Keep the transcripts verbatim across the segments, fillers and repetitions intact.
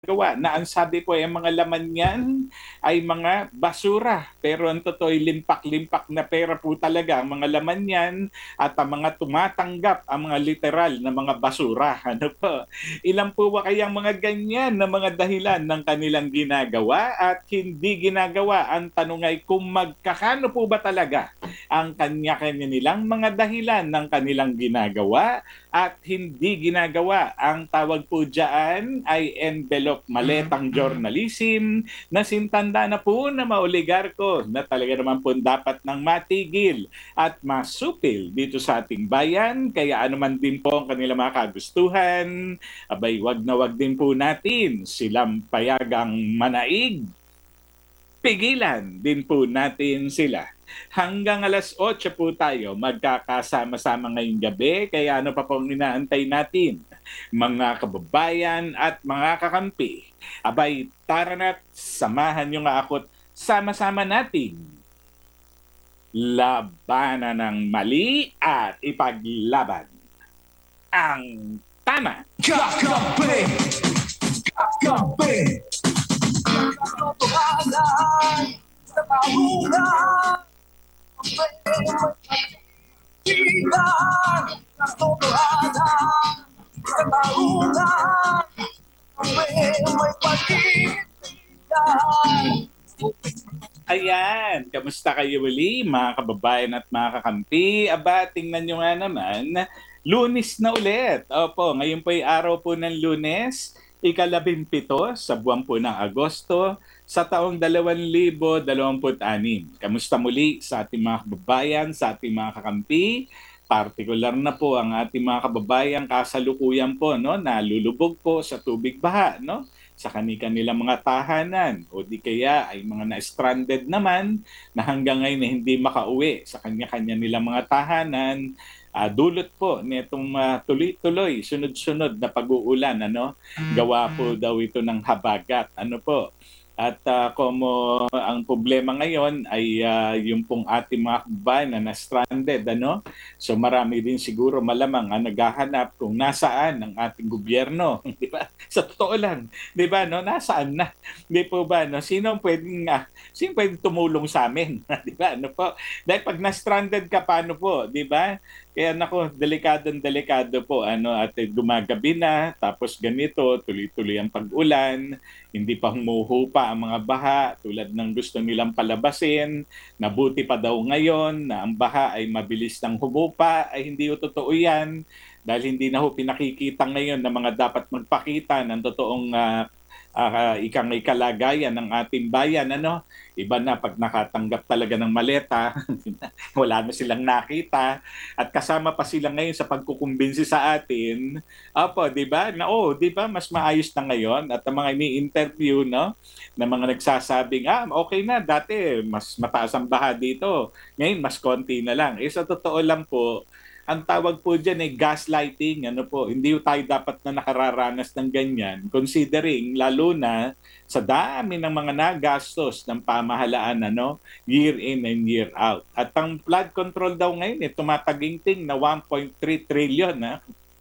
gawa na ang sabi po ay ang mga laman niyan ay mga basura. Pero ang totoo ay limpak-limpak na pera po talaga ang mga laman niyan at ang mga tumatanggap ang mga literal na mga basura. Ano po? Ilan po ba kayang mga ganyan na mga dahilan ng kanilang ginagawa at hindi ginagawa? Ang tanong ay kung magkakano po ba talaga ang kanya-kanya nilang mga dahilan ng kanilang ginagawa at hindi ginagawa. Ang tawag po dyan ay envelope maletang journalism na sintanda na po na maoligarko na talaga naman po dapat nang matigil at masupil dito sa ating bayan. Kaya anuman din po ang kanilang mga kagustuhan, abay wag na wag din po natin silang payagang manaig, pigilan din po natin sila. Hanggang alas otso po tayo magkakasama-sama ngayong gabi. Kaya ano pa pong inaantay natin, mga kababayan at mga kakampi? Abay, tara na't samahan nyo nga ako't sama-sama nating labanan ng mali at ipaglaban ang tama. Kakape! Kakape! Katotohanan sa tahunan. Kaibigan! Katotohanan sa tahunan. May pag-ibig. Ayan, kamusta kayo uli mga kababayan at mga kakampi? Aba, tingnan nyo nga naman, Lunes na ulit. Opo, ngayon po ay araw po ng Lunes, ikalabimpito sa buwan po ng Agosto sa taong dalawang libo dalawampu't anim. Kamusta muli sa ating mga kababayan, sa ating mga kakampi? Partikular na po ang ating mga kababayan kasalukuyan po, no, nalulubog po sa tubig baha, no, sa kani-kanilang mga tahanan o di kaya ay mga na-stranded naman na hanggang ngayon na hindi makauwi sa kanya-kanya nilang mga tahanan. Uh, dulot po nitong uh, tuloy-tuloy, sunod-sunod na pag-uulan, ano, gawa po daw ito ng habagat, ano po. At uh, como ang problema ngayon ay uh, yung pong ating mga kababayan na na-stranded, ano? So marami din siguro malamang ang naghahanap kung nasaan ang ating gobyerno, di ba? Sa totoo lang, di ba, no? Nasaan na? Di po ba, no? Sino ang pwedeng uh, sino pwedeng tumulong sa amin, di ba? Ano po? Dahil pag na-stranded ka, paano po, di ba? Kaya nako, delikadong delikado po, ano, at gumagabi na, tapos ganito, tuloy-tuloy ang pag-ulan, hindi pa humuhupa ang mga baha tulad ng gusto nilang palabasin. Nabuti pa daw ngayon na ang baha ay mabilis nang humupa, ay hindi o totoo yan dahil hindi na ho pinakikita ngayon na mga dapat magpakita ng totoong uh, uh, ikang kalagayan ng ating bayan. Ano? Iba na pag nakatanggap talaga ng maleta, wala na silang nakita at kasama pa sila ngayon sa pagkukumbinsi sa atin. Opo, 'di ba? Na oh, 'di ba mas maayos na ngayon at ang mga ini-interview, no, na mga nagsasabing, ah, okay na, dati mas mataas ang baha dito. Ngayon mas konti na lang. Eh sa totoo lang po, ang tawag po dyan ay gaslighting. Ano po, hindi tayo dapat na nakararanas ng ganyan considering lalo na sa dami ng mga nagastos ng pamahalaan, ano, year in and year out. At ang flood control daw ngayon, eh, tumataginting na one point three trillion. Ha?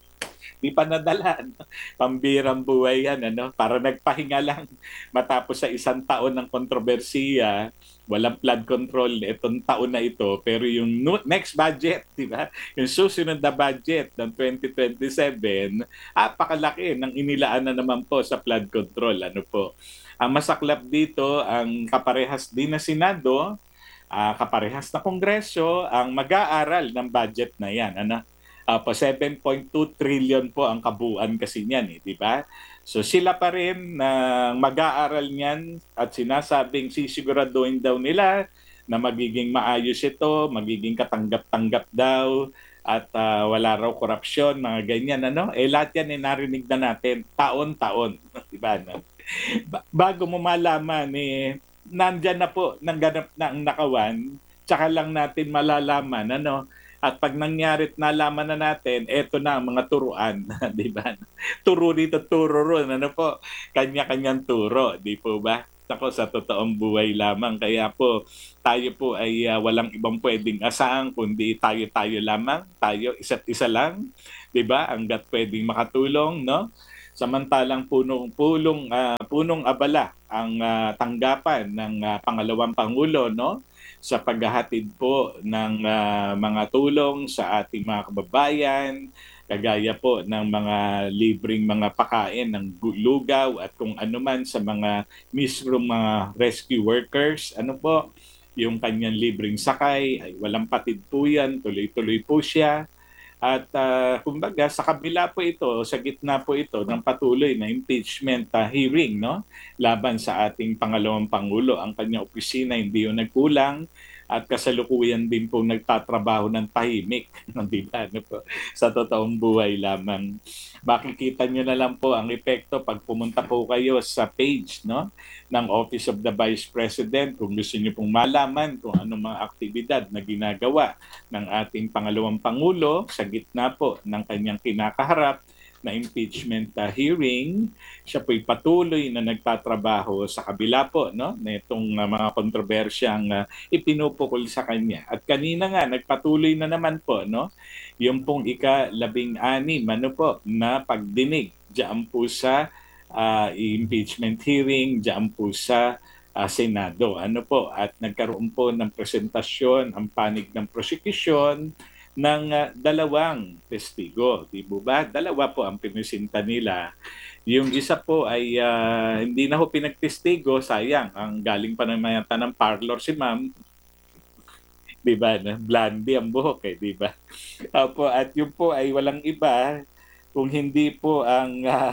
Di pa nadala. No? Pambirang buhay yan. Ano? Para nagpahinga lang matapos sa isang taon ng kontrobersiya, walang flood control itong taon na ito. Pero yung next budget, di ba? Yung susunod na budget ng twenty twenty-seven, apakalaki ng inilaan na naman po sa flood control. Ano po? Ang masaklap dito, ang kaparehas din na Senado, uh, kaparehas na Kongreso, ang mag-aaral ng budget na yan. Ano? Uh, pa seven point two trillion po ang kabuuan kasi niyan, eh, di ba? So sila pa rin na uh, mag-aaral niyan at sinasabing sisiguraduhin daw nila na magiging maayos ito, magiging katanggap-tanggap daw at uh, wala raw korupsyon, mga ganyan, ano? Eh lahat yan eh, narinig na natin taon-taon, di ba? No? Bago mo malaman, eh, nandyan na po, nangganap na ang nakawan, tsaka lang natin malalaman, ano? At pag nangyarit nalaman na natin, eto na ang mga turuan, di ba? Turo dito, turo ron, ano po? Kanya-kanyang turo, di po ba? Ako sa totoong buhay lamang. Kaya po, tayo po ay uh, walang ibang pwedeng asahan, kundi tayo-tayo lamang, tayo isa't isa lang, di ba? Hanggat pwedeng makatulong, no? Samantalang punong pulong ah, punong abala ang ah, tanggapan ng ah, pangalawang pangulo, no, sa paghahatid po ng ah, mga tulong sa ating mga kababayan, kagaya po ng mga libreng mga pakain ng gu- lugaw at kung ano man sa mga mismo mga rescue workers. Ano po, yung kanyang libreng sakay ay walang patid po yan, tuloy-tuloy po siya. At ah, kumbaga sa kabila po ito, sa gitna po ito ng patuloy na impeachment ah, hearing, no, laban sa ating pangalawang pangulo, ang kanyang opisina hindi yung nagkulang at kasalukuyan din po nagtatrabaho ng tahimik, no, di ba? Ano po, sa totoong buhay lamang. Makikita nyo na lang po ang epekto pag pumunta po kayo sa page, no, ng Office of the Vice President kung gusto niyo pong malaman kung anong mga aktibidad na ginagawa ng ating pangalawang pangulo sa gitna po ng kanyang kinakaharap na impeachment uh, hearing. Siya po'y patuloy na nagtatrabaho sa kabila po, no, nitong uh, mga kontrobersyang uh, ipinupukol sa kanya. At kanina nga nagpatuloy na naman po, no, yung pong ika-labing-anim ano po na pagdinig diyan po sa uh, impeachment hearing, diyan po sa uh, Senado. Ano po, at nagkaroon po ng presentasyon ang panig ng prosecution ng uh, dalawang testigo, di ba? Dalawa po ang pinisinta nila. Yung isa po ay uh, hindi na ho pinagtestigo, sayang, ang galing pa naman yata ng parlor si ma'am, di ba? Na blondie ang buhok eh, di ba? Opo, at yun po ay walang iba kung hindi po ang uh,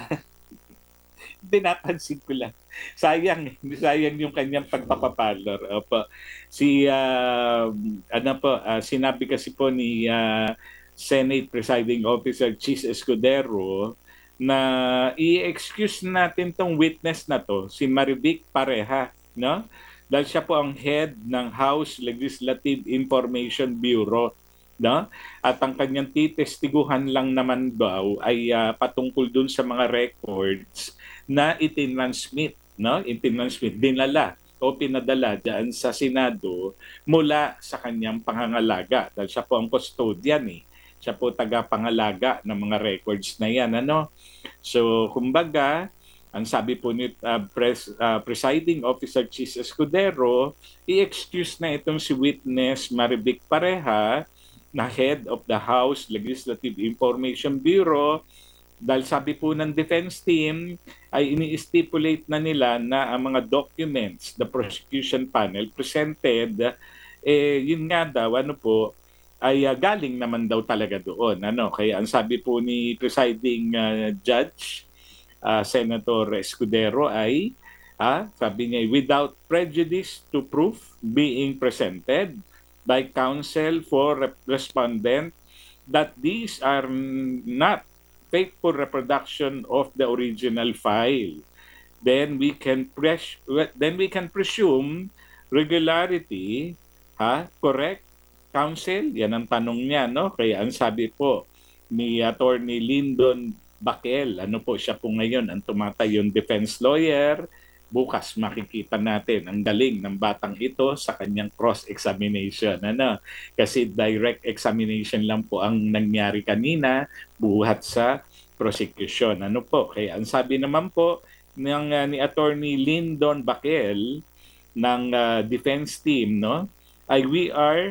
pinapansin ko lang. Sayang, eh. Sayang yung kanyang pagpapapalor. Opo. Si, uh, ano po, uh, sinabi kasi po ni uh, Senate Presiding Officer Chis Escudero na i-excuse natin tong witness na to, si Marivic Pareha, no? Dahil siya po ang head ng House Legislative Information Bureau, no? At ang kanyang titestiguhan lang naman daw ay uh, patungkol dun sa mga records na itinransmit, no? Itinransmit, dinala o pinadala diyan sa Senado mula sa kanyang pangangalaga. Dahil siya po ang custodian eh. Siya po tagapangalaga ng mga records na yan, ano? So, kumbaga, ang sabi po ni uh, pres, uh, Presiding Officer Chis Escudero, i-excuse na itong si witness Marivic Pareha na head of the House Legislative Information Bureau dahil sabi po ng defense team ay ini-stipulate na nila na ang mga documents the prosecution panel presented, eh yun nga daw ano po ay uh, galing naman daw talaga doon, ano, kaya ang sabi po ni presiding uh, judge uh, Senator Escudero ay ah, sabi niya without prejudice to proof being presented by counsel for respondent that these are not faithful reproduction of the original file, then we can pres- then we can presume regularity, ha, correct, counsel? Yan ang tanong niya, no? Kaya ang sabi po ni Attorney Lyndon Baquel, ano po, siya po ngayon ang tumatayong defense lawyer. Bukas makikita natin ang galing ng batang ito sa kanyang cross-examination. Ano? Kasi direct examination lang po ang nangyari kanina buhat sa prosecution. Ano po? Kaya ang sabi naman po ng, uh, ni Attorney Lyndon Baquel ng uh, defense team, no, ay we are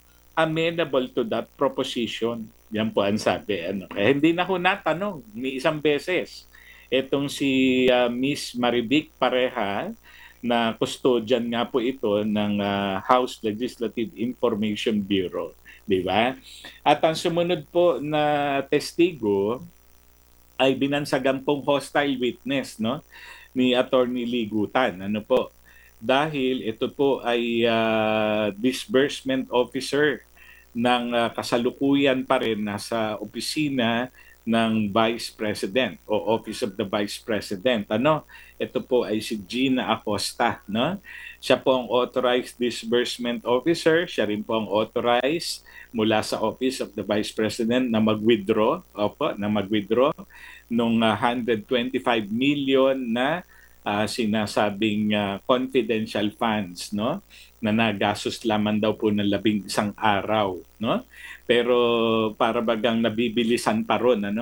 amenable to that proposition. Yan po ang sabi. Ano? Kaya hindi na ko natanong ni isang beses itong si uh, Miss Marivic Pareha na custodian nga po ito ng uh, House Legislative Information Bureau, di ba? At ang sumunod po na testigo ay binansagan pong hostile witness, no, ni Attorney Ligutan. Ano po? Dahil ito po ay uh, disbursement officer ng uh, kasalukuyan pa rin nasa opisina ng Vice President o Office of the Vice President. Ano? Ito po ay si Gina Acosta, no? Siya po ang authorized disbursement officer, siya rin po ang authorized mula sa Office of the Vice President na mag-withdraw, opo, na mag-withdraw nung uh, one hundred twenty-five million na uh, sinasabing uh, confidential funds, no? Na nagastos lamang daw po ng labing isang araw, no? Pero para bagang nabibilisan pa ron, ano?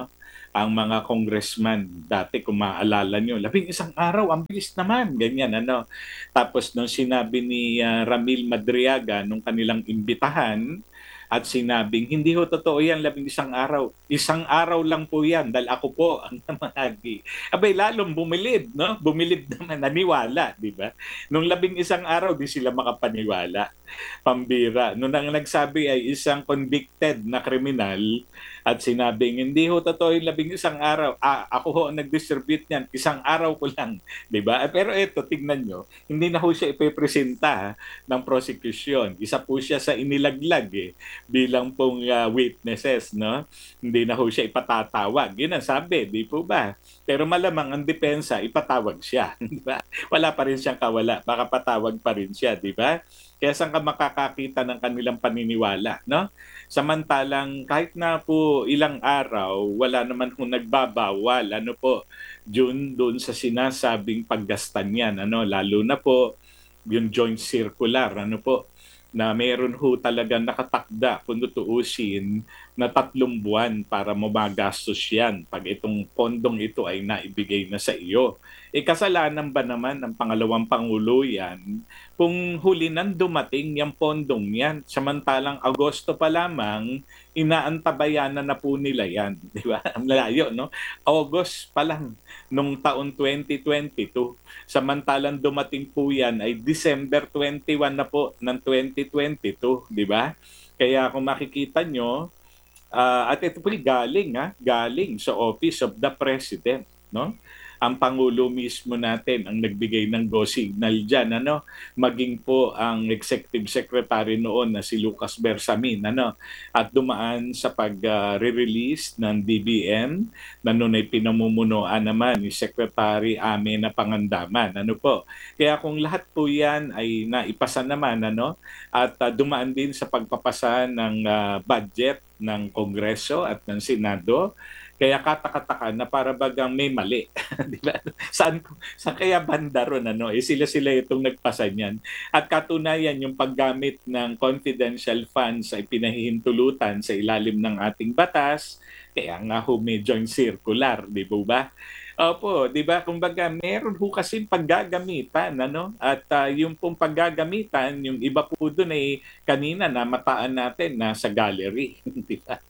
ang mga congressman dati, kung maaalala nyo, labing isang araw, ang bilis naman, ganyan, ano. Tapos nung sinabi ni ah, Ramil Madriaga, nung kanilang imbitahan, at sinabing, hindi ho totoo yan, labing isang araw. Isang araw lang po yan, dahil ako po ang namahagi. Abay, lalong bumilib, no? Bumilib naman, naniwala, di ba? Nung labing isang araw, di sila makapaniwala. Pambira. Nung ang nagsabi ay isang convicted na kriminal at sinabing, hindi ho totoo yung labing isang araw. Ah, ako ho ang nag-distribute niyan. Isang araw ko lang. Di ba? Pero eto, tignan nyo, hindi na ho siya ipipresenta ng prosecution. Isa po siya sa inilaglag eh, bilang pong uh, witnesses, no? Hindi na ho siya ipatatawag. Yun ang sabi, di po ba? Pero malamang ang depensa, ipatawag siya. Di ba? Wala pa rin siyang kawala. Baka patawag pa rin siya, di ba? Kaya saan ka makakakita ng kanilang paniniwala, no? Samantalang kahit na po ilang araw, wala naman kung nagbabawal, ano po, June, doon sa sinasabing paggastan yan, ano? Lalo na po yung joint circular, ano po, na meron ho talaga nakatakda kung tutuusin na tatlong buwan para mabagastos yan pag itong pondong ito ay naibigay na sa iyo. E kasalanan ba naman ng pangalawang Pangulo yan kung huli nang dumating yung pondong yan? Samantalang Agosto pa lamang, inaantabayanan na po nila yan. Di ba? Ang layo, no? August pa lang nung taon twenty twenty-two. Samantalang dumating po yan ay December twenty-one na po ng twenty twenty-two, di ba? Kaya kung makikita nyo, uh, at ito po galing, ha? Galing sa Office of the President, no? Ang Pangulo mismo natin ang nagbigay ng go signal dyan, ano? Maging po ang Executive Secretary noon na si Lucas Bersamin, ano? At dumaan sa pag-re-release uh, ng D B M na noon ay pinamumunuan naman ni Secretary Ame na Pangandaman, ano po? Kaya kung lahat po yan ay naipasa naman, ano? At uh, dumaan din sa pagpapasa ng uh, budget ng Kongreso at ng Senado, kaya katakatakan na para bagang may mali. Di ba? Saan, saan kaya banda ron? Ano? Eh, sila-sila itong nagpasa niyan. At katunayan, yung paggamit ng confidential funds ay pinahihintulutan sa ilalim ng ating batas. Kaya nga ho may joint circular, di ba ba? Opo, di ba? Kumbaga, meron ho kasi paggagamitan, ano? At uh, yung pong paggagamitan, yung iba po doon ay kanina na mataan natin na sa gallery, di ba?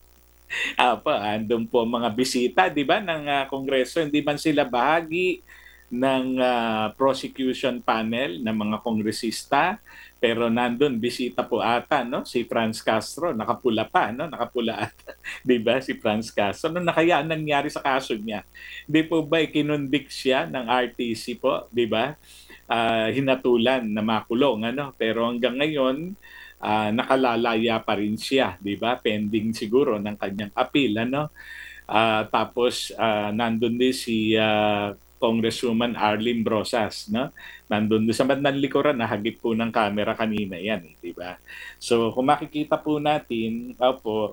Apo, andun po mga bisita, di ba, ng uh, Kongreso. Hindi man sila bahagi ng uh, prosecution panel ng mga kongresista, pero nandun, bisita po ata, no? Si Franz Castro, nakapula pa, no? Nakapula ata, di ba, si Franz Castro. Ano na kaya nangyari sa kaso niya? Di po ba ikinonvict siya ng R T C po, di ba? Uh, hinatulan na makulong, ano? Pero hanggang ngayon, Uh, nakalalaya pa rin siya, di ba? Pending siguro ng kanyang appeal, ano? Uh, tapos uh, nandun din si uh, Congresswoman Arlene Brosas, no? Nandun din sa bandang likuran, nahagip po ng camera kanina yan, di ba? So kung makikita po natin, opo,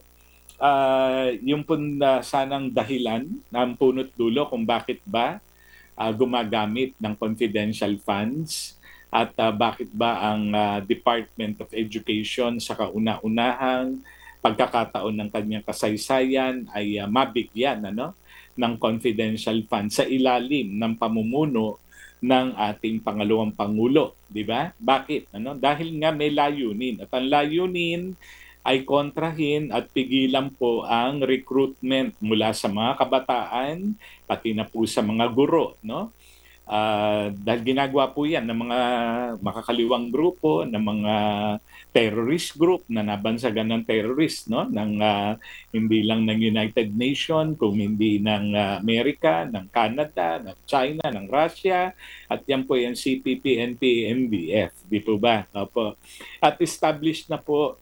uh, yung po na sanang dahilan ng punot dulo kung bakit ba uh, gumagamit ng confidential funds at uh, bakit ba ang uh, Department of Education sa kauna-unahang pagkakataon ng kanyang kasaysayan ay uh, mabigyan, ano, ng confidential fund sa ilalim ng pamumuno ng ating pangalawang Pangulo, di ba? Bakit? Ano? Dahil nga may layunin. At ang layunin ay kontrahin at pigilan po ang recruitment mula sa mga kabataan, pati na po sa mga guro, no? Uh, dahil ginagawa po yan ng mga makakaliwang grupo, ng mga terrorist group na nabansagan ng terrorist, no? Ng, uh, hindi lang ng United Nations, kung hindi ng uh, Amerika, ng Canada, ng China, ng Russia, at yan po yung C P P, N P A, M D F, di po ba? Opo. At established na po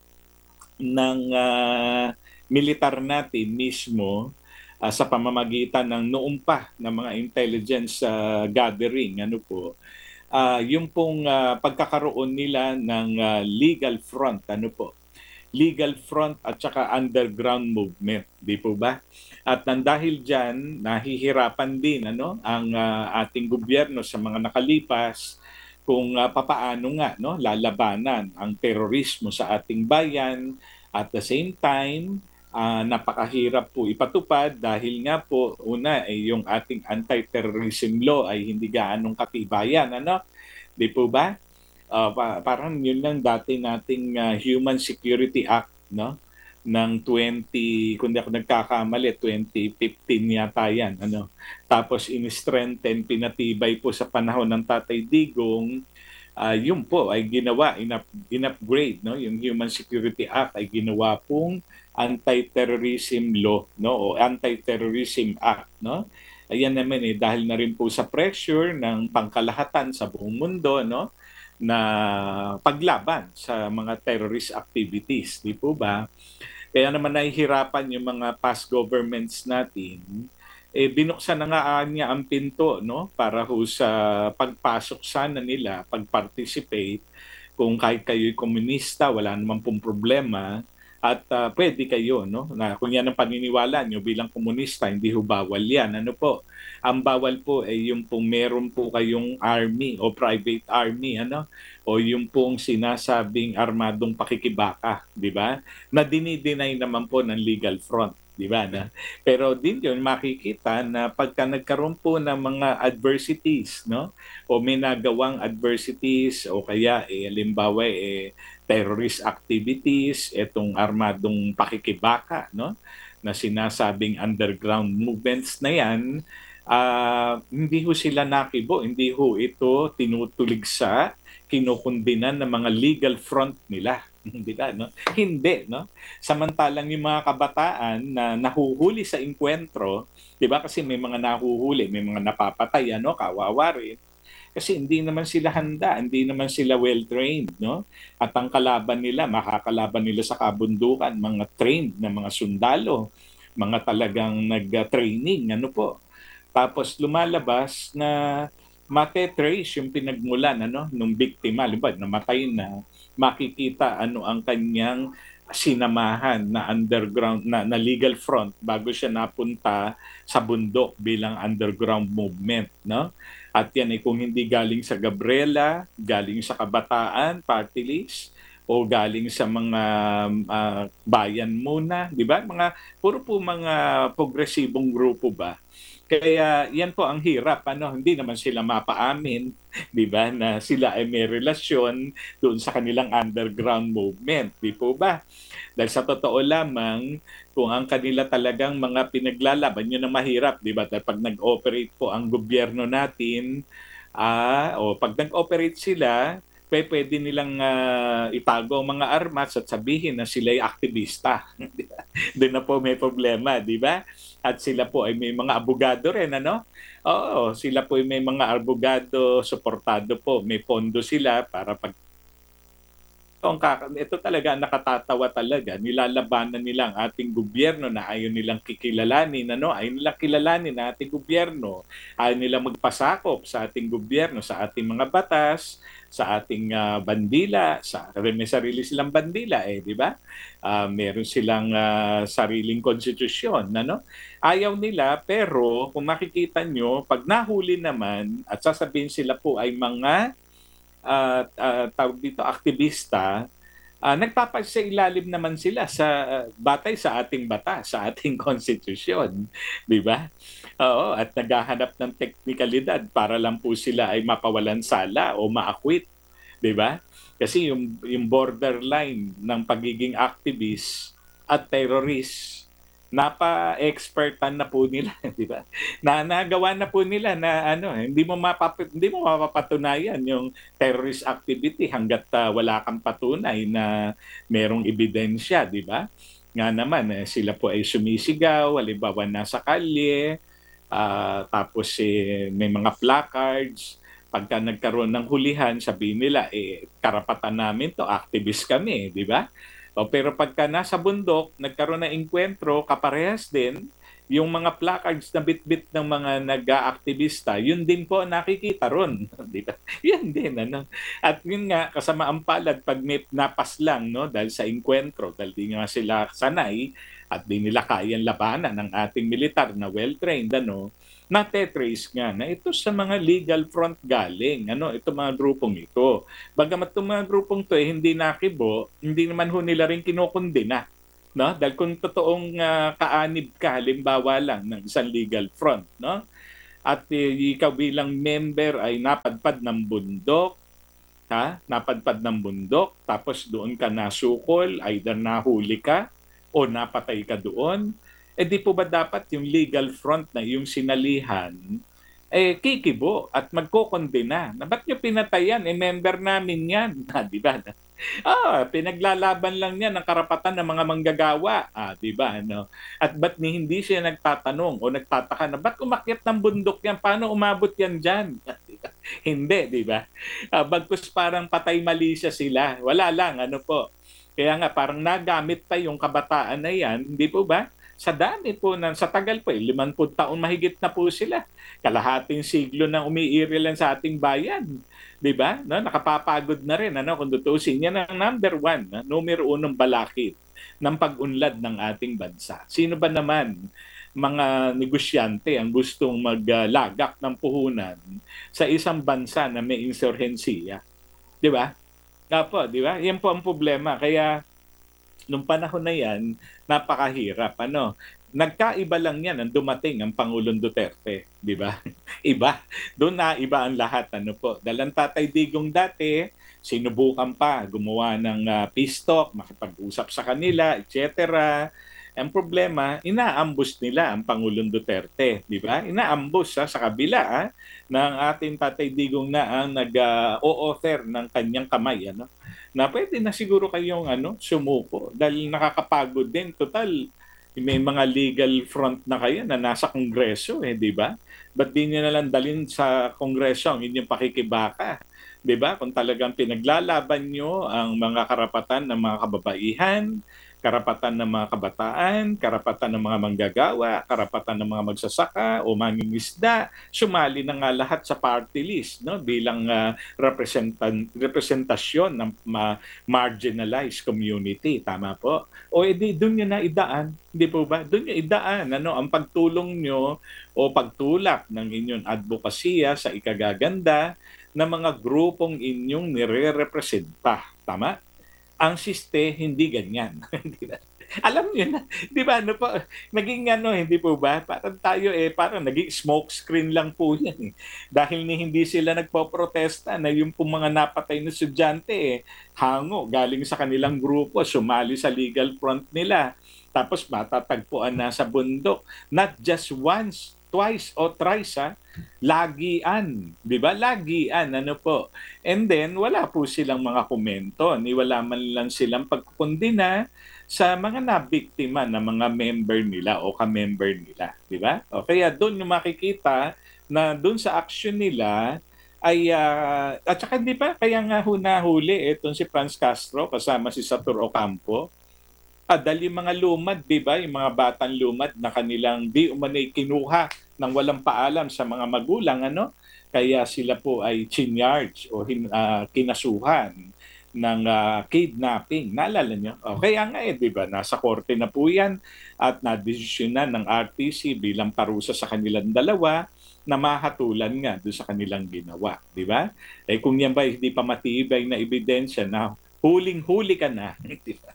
ng uh, militar natin mismo Uh, sa pamamagitan ng noong pa ng mga intelligence uh, gathering, ano po, uh, yung pong uh, pagkakaroon nila ng uh, legal front, ano po, legal front at saka underground movement, di po ba? At nang dahil dyan, nahihirapan din, ano, ang uh, ating gobyerno sa mga nakalipas kung uh, papaano nga, no, lalabanan ang terorismo sa ating bayan at the same time ah, napakahirap po ipatupad dahil nga po una ay yung ating anti-terrorism law ay hindi gaanong katibayan, ano? 'Di po ba? Ah, pa- parang yun lang dati nating ah, Human Security Act, no? Ng twenty, kung di ako nagkakamali, twenty fifteen yata yan, ano? Tapos in-strengthen, pinatibay po sa panahon ng Tatay Digong, ah, yun po ay ginawa, in-up, in-upgrade, no? Yung Human Security Act ay ginawa pong anti-terrorism law, no? O anti-terrorism act, no? Ayan naman eh, dahil na rin po sa pressure ng pangkalahatan sa buong mundo, no? Na paglaban sa mga terrorist activities, di po ba? Kaya naman nahihirapan yung mga past governments natin, eh binuksan na nga niya ang pinto, no, para ho sa pagpasok sana nila, pag-participate. Kung kahit kayo'y komunista, wala naman pong problema. At ah, pwede kayo, no, na kung yan ang paniniwala nyo bilang komunista, hindi ho bawal yan. Ano po? Ang bawal po ay yung pong meron po kayong army o private army, ano, o yung pong sinasabing armadong pakikibaka, di ba? Na dinideny naman po ng legal front, di ba? Na, pero din yun makikita na pagka nagkaroon po ng mga adversities, no? O may nagawang adversities o kaya eh halimbawa eh terrorist activities, etong armadong pakikibaka, no? Na sinasabing underground movements na yan, ah, hindi ho sila nakibo, hindi ho ito tinutulig sa kinukundinan ng mga legal front nila. Hindi ba, no? Hindi, no? Samantalang yung mga kabataan na nahuhuli sa inkwentro, 'di ba? Kasi may mga nahuhuli, may mga napapatay, ano, kawawa rin. Kasi hindi naman sila handa, hindi naman sila well-trained, no? At ang kalaban nila, makakalaban nila sa kabundukan, mga trained na mga sundalo, mga talagang nag-training, ano po. Tapos lumalabas na mate-trace yung pinagmulan, ano, nung biktima, halimbawa namatay na, makikita ano ang kanyang sinamahan na underground na, na legal front bago siya napunta sa bundok bilang underground movement, no? At yan ay kung hindi galing sa Gabriela, galing sa Kabataan Party List, o galing sa mga ah, bayan muna, di ba? Mga puro po mga progresibong grupo ba? Kaya yan po ang hirap, ano, hindi naman sila mapaamin, 'di ba, na sila ay may relasyon doon sa kanilang underground movement, 'di po ba? Dahil sa totoo lamang, kung ang kanila talagang mga pinaglalaban, yun ang mahirap, 'di ba? Dahil pag nag-operate po ang gobyerno natin, ah, o pag nag-operate sila, pe pwede nilang ah, itago ang mga armas at sabihin na sila ay aktivista. Di ba? Doon na po may problema, di ba? At sila po ay may mga abogado rin, ano? Oo, sila po ay may mga abogado, suportado po, may pondo sila para pag ang kaka ito talaga ang nakatatawa talaga, nilalabanan nila ang ating gobyerno na ayaw nilang kikilalanin, ano, ayaw nilang kilalanin ang ating gobyerno, ayaw nilang magpasakop sa ating gobyerno, sa ating mga batas, sa ating ah, bandila, sa may sarili silang bandila eh, di ba? Ah, meron silang ah, sariling konstitusyon, ano? Ayaw nila pero kung makikita nyo, pag nahuli naman at sasabihin sila po ay mga at ah, tawag dito aktivista, ah, nagpapasailalim naman sila sa ah, batay sa ating batas, sa ating konstitusyon, 'di ba? Oo, at naghahanap ng teknikalidad para lang po sila ay mapawalan sala o maakwit, 'di ba? Kasi yung yung borderline ng pagiging activist at terrorist, napa-expertan na po nila, 'di ba? Na nagawa na po nila na ano, hindi mo mapap hindi mo mapapatunayan yung terrorist activity hangga't ah, wala kang patunay na merong ebidensya, 'di ba? Nga naman eh, sila po ay sumisigaw, halimbawa nasa kalye, ah, tapos eh, may mga placards. Pagka nagkaroon ng hulihan, sabihin nila, eh, karapatan namin to, activist kami, di ba? O, pero pagka nasa bundok, nagkaroon ng inkwentro, kaparehas din, yung mga placards na bit-bit ng mga nag-aaktivista, yun din po nakikita ron. Di ba? Yan din, ano? At yun nga, kasama ang palad, pag may napas lang, no, dahil sa inkwentro, dahil di nga sila sanay, at di nila kayang labanan ng ating militar na well-trained, ano, na-trace nga na ito sa mga legal front galing, ano, ito mga grupong ito. Bagamat itong mga grupong to eh, hindi nakibo, hindi naman ho nila rin kinukundina. no? Dahil kung totoong ah, kaanib ka, halimbawa lang ng isang legal front, no? At eh, ikaw bilang member ay napadpad ng bundok, ha? Napadpad ng bundok, tapos doon ka nasukol, either nahuli ka o napatay ka doon, eh di po ba dapat yung legal front na yung sinalihan, eh kikibo at magkokondena na ba't nyo pinatayan? Eh member namin yan. Ah, di ba? Ah, pinaglalaban lang niya ng karapatan ng mga manggagawa. Ah, di ba? Ano? At ba't ni hindi siya nagtatanong o nagtataka na ba't umakyat ng bundok yan? Paano umabot yan dyan? Hindi, di ba? Ah, bagkus parang patay mali siya sila. Wala lang, ano po. Kaya nga parang nagamit pa yung kabataan na yan, hindi po ba? Sa dami po, ng, sa tagal po, eh, limampung taon mahigit na po sila. Kalahating siglo na umiirilan sa ating bayan. Di ba? No, nakapapagod na rin. Ano, kung tutusin, yan ang number one, no? Numero unong balakid ng pag-unlad ng ating bansa. Sino ba naman mga negosyante ang gustong maglagak ng puhunan sa isang bansa na may insurhensiya? Di ba? Opo, di ba? Yan po ang problema. Kaya nung panahon na yan, napakahirap. Ano? Nagkaiba lang yan ang dumating ang Pangulong Duterte, di ba? Iba. Doon na iba ang lahat. Ano po? Dahil ang Tatay Digong dati, sinubukan pa gumawa ng uh, peace talk, makipag-usap sa kanila, et cetera. Ang problema, inaambus nila ang Pangulong Duterte, di ba? Inaambus ha, sa kabila ha, ng ating Tatay Digong na ang nag-o-offer ng kanyang kamay, ano? Na pwede na siguro kayong ano, sumuko dahil nakakapagod din. Total, may mga legal front na kayo na nasa Kongreso, eh, di ba? Ba't di nyo nalang dalhin sa Kongreso ang inyong pakikibaka? Di ba? Kung talagang pinaglalaban nyo ang mga karapatan ng mga kababaihan, karapatan ng mga kabataan, karapatan ng mga manggagawa, karapatan ng mga magsasaka o mangingisda, sumali na nga lahat sa party list, no, bilang uh, representan representasyon ng uh, marginalized community, tama po? O edi doon niyo na idaan, hindi po ba? Doon niyo idaan ano ang pagtulong nyo o pagtulak ng inyong advokasya sa ikagaganda ng mga grupong inyong nire-representa, tama? Ang siste, hindi ganyan. Alam niyo na, di ba, ano po, naging ano, hindi po ba? Parang tayo eh, parang naging smoke screen lang po yan. Eh. Dahil ni hindi sila nagpo-protesta na yung pong mga napatay na estudyante eh, hango, galing sa kanilang grupo, sumali sa legal front nila. Tapos matatagpuan na sa bundok. Not just once, twice o thrice ha, lagian, di ba? Lagian, ano po. And then, wala po silang mga komento, ni wala man lang silang pagkukundina sa mga nabiktima ng mga member nila o ka-member nila, di ba? O kaya doon yung makikita na doon sa action nila ay, uh, at saka di ba, kaya nga hunahuli itong si Franz Castro kasama si Satur Ocampo, Ah, dahil yung mga lumad, di ba? Yung mga batang lumad na kanilang di umanay kinuha ng walang paalam sa mga magulang, ano? Kaya sila po ay chinyarge o hin, uh, kinasuhan ng uh, kidnapping. Naalala nyo? O, kaya nga eh, di ba? Nasa korte na po yan at nadesisyonan ng R T C bilang parusa sa kanilang dalawa na mahatulan nga doon sa kanilang ginawa. Di ba? Eh kung yan ba hindi pa matibay na ebidensya na huling-huli ka na, di ba?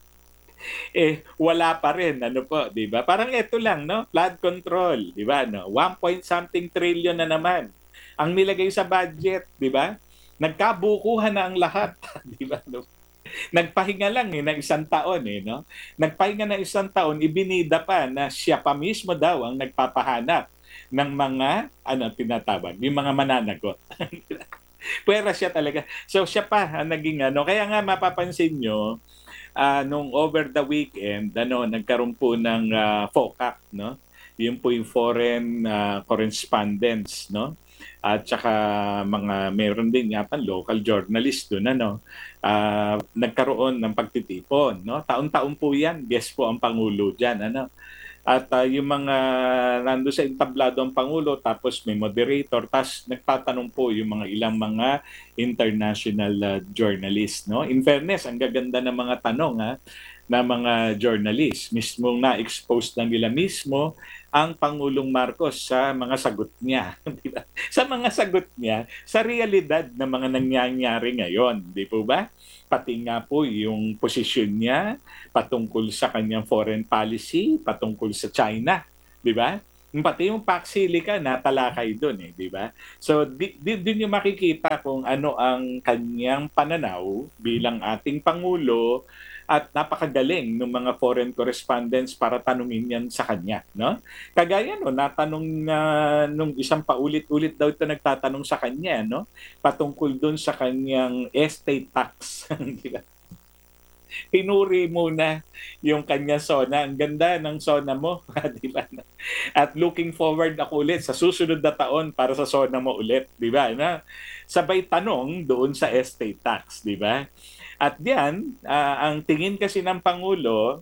Eh wala pa rin, ano po, 'di ba? Parang ito lang, no? Flood control, 'di ba? No, one point something trillion na naman ang nilagay sa budget, 'di ba? Nagkabukuhan na ang lahat, 'di ba? No? Nagpahinga lang eh ng isang taon eh, no? Nagpahinga ng isang taon, ibinida pa na siya pa mismo daw ang nagpapahanap ng mga ano tinatawag, yung mga mananagot. Pwera siya talaga. So siya pa ang naging ano, kaya nga mapapansin nyo uh, nung over the weekend, ano, nagkaroon po ng uh, FOCAC, no? Yun po yung foreign uh, correspondents, no? At saka mga meron din yata local journalist doon, ano? Uh, nagkaroon ng pagtitipon, no? Taon-taon po yan, guest po ang Pangulo diyan, ano? At uh, yung mga nando sa entablado ang Pangulo, tapos may moderator, tapos nagtatanong po yung mga ilang mga international uh, journalists. No? In fairness, ang gaganda ng mga tanong. Ha? na mga journalist. Mismong na-expose na nila mismo ang Pangulong Marcos sa mga sagot niya. Di ba? Sa mga sagot niya, sa realidad ng mga nangyayari ngayon. Di po ba? Pati nga po yung posisyon niya patungkol sa kanyang foreign policy, patungkol sa China. Di ba? Pati yung Paxilica natalakay doon eh, di ba? So di, di, din yung makikita kung ano ang kanyang pananaw bilang ating pangulo at napakagaling ng mga foreign correspondents para tanungin yan sa kanya, no? Kagaya no, natanong na nung isang paulit-ulit daw ito nagtatanong sa kanya, no? Patungkol doon sa kanyang estate tax, di ba? Hinuri muna yung kanya sona. Ang ganda ng sona mo, di ba? At looking forward ako ulit sa susunod na taon para sa sona mo ulit, di ba? Na sabay tanong doon sa estate tax, di ba? At diyan, uh, ang tingin kasi ng Pangulo,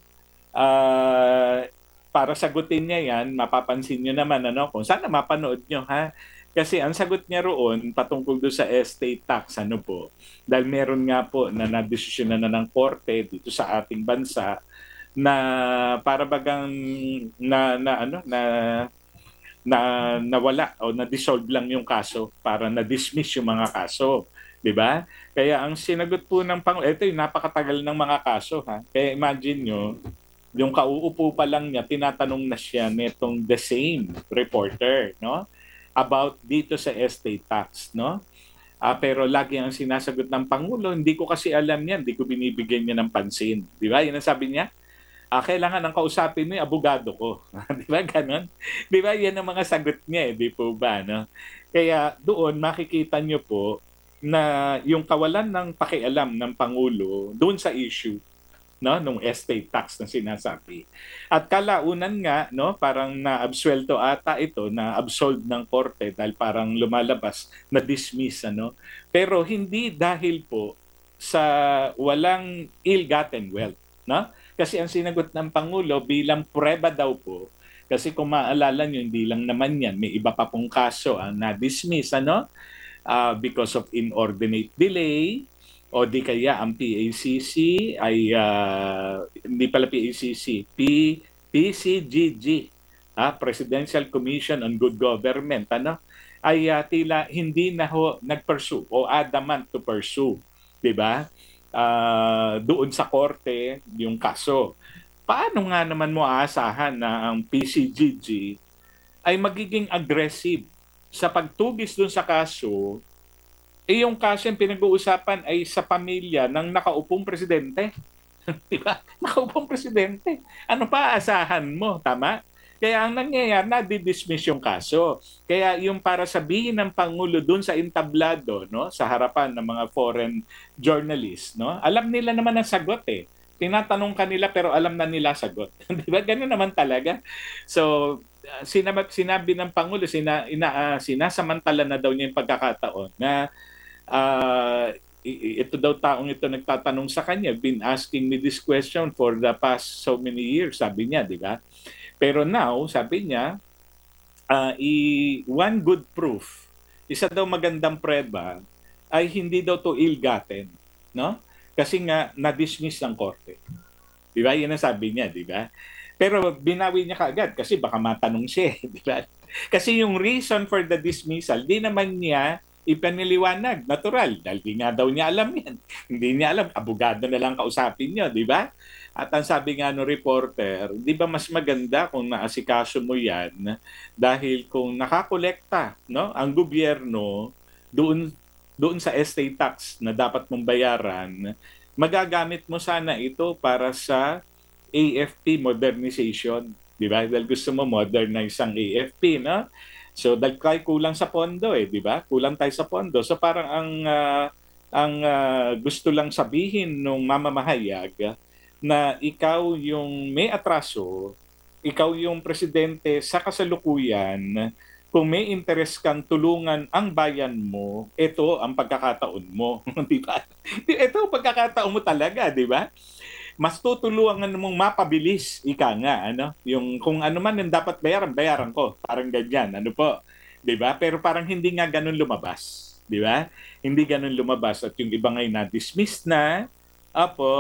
uh, para sagutin niya yan, mapapansin niyo naman, ano, kung sana mapanood niyo, ha? Kasi ang sagot niya roon patungkol doon sa estate tax, ano po, dahil meron nga po na nadesisyonan na ng korte dito sa ating bansa na para bagang na, na ano na na nawala o na-dissolve lang yung kaso para na-dismiss yung mga kaso, 'di ba? Kaya ang sinagot po ng Pangulo, ito yung napakatagal ng mga kaso, ha. Kaya imagine nyo, yung kauupo pa lang niya, tinatanong na siya nitong the same reporter, no? About dito sa estate tax, no? Ah, pero lagi ang sinasagot ng Pangulo, hindi ko kasi alam yan, hindi ko binibigyan niya ng pansin. Di ba? Yan ang sabi niya. Ah, kailangan ang kausapin mo yung abogado ko. Di ba? Ganon. Di ba? Yan ang mga sagot niya, eh. Di po ba? No? Kaya doon makikita niyo po na yung kawalan ng pakialam ng Pangulo doon sa issue, no, nung estate tax na sinasabi. At kalaunan nga, no, parang na-absuelto ata ito, na-absolved ng korte dahil parang lumalabas na dismiss, ano. Pero hindi dahil po sa walang ill-gotten wealth, no? Kasi ang sinagot ng Pangulo bilang prueba daw po, kasi kung maalala nyo, hindi lang naman yan, may iba pa pong kaso ang na-dismiss, ano, uh, because of inordinate delay, o di kaya ang P A C C ay uh, hindi pala P A C C, P, PCGG, ah, Presidential Commission on Good Government, ano, ay uh, tila hindi na ho nag-pursue o adamant to pursue, 'di ba? Uh, doon sa korte yung kaso. Paano nga naman mo aasahan na ang P C G G ay magiging aggressive sa pagtugis doon sa kaso? Eh yung kaso yung pinag-uusapan ay sa pamilya ng nakaupong presidente. Di ba? Nakaupong presidente. Ano pa aasahan mo? Tama? Kaya ang nangyayari, na-dismiss yung kaso. Kaya yung para sabihin ng Pangulo dun sa entablado, no, sa harapan ng mga foreign journalists, no, alam nila naman ang sagot eh. Tinatanong kanila pero alam na nila sagot. Di ba? Ganun naman talaga. So, sinabi, sinabi ng Pangulo, sina, ina, uh, sinasamantala na daw niya yung pagkakataon na uh, ito daw taong ito nagtatanong sa kanya, been asking me this question for the past so many years, sabi niya, di ba? Pero now, sabi niya, uh, i- one good proof, isa daw magandang preba, ay hindi daw to ill-gotten, no? Kasi nga, na-dismiss ng korte. Di ba? Yan ang sabi niya, di ba? Pero binawi niya kaagad kasi baka matanong siya, di ba? Kasi yung reason for the dismissal, di naman niya ipaniliwanag, natural, dahil di nga daw niya alam yan. Hindi niya alam, abogado na lang kausapin niyo, di ba? At ang sabi nga ng reporter, di ba mas maganda kung naasikaso mo yan dahil kung nakakolekta, no, ang gobyerno doon doon sa estate tax na dapat mong bayaran, magagamit mo sana ito para sa A F P modernization, di ba? Dahil gusto mo modernize ang A F P, no? So dahil kay kulang sa pondo eh, di ba? Kulang tayo sa pondo. So parang ang uh, ang uh, gusto lang sabihin nung mamamahayag na ikaw yung may atraso, ikaw yung presidente sa kasalukuyan, kung may interest kang tulungan ang bayan mo, ito ang pagkakataon mo, di ba? Ito ang pagkakataon mo talaga, di ba? Mas tutulungan mong mapabilis, ika nga, ano? Yung kung ano man yung dapat bayaran, bayaran ko. Parang ganyan, ano po? 'Di ba? Pero parang hindi nga ganun lumabas, 'di ba? Hindi ganun lumabas at yung iba ngay na-dismiss na. Apo,